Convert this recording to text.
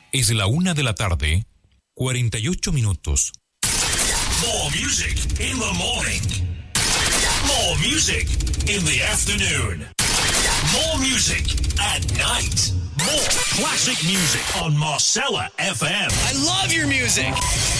Es la 1:48 p.m. More music in the morning. More music in the afternoon. More music at night. More classic music on Marcella FM. I love your music.